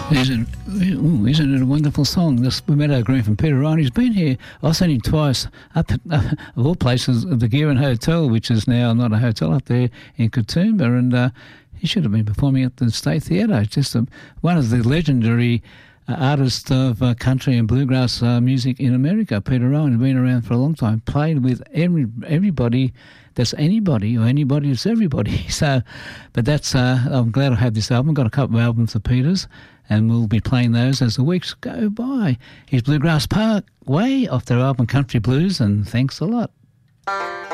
Isn't it a wonderful song? This Meadow Green from Peter Ryan. He's been here. I've seen him twice up at, of all places, the Gearin Hotel, which is now not a hotel up there in Katoomba, and he should have been performing at the State Theatre. Just one of the legendary artists of country and bluegrass music in America. Peter Ryan has been around for a long time, played with everybody that's anybody, or anybody that's everybody. So, but that's, I'm glad I have this album. Got a couple of albums of Peter's, and we'll be playing those as the weeks go by. Here's Bluegrass Parkway off their album Country Blues, and thanks a lot.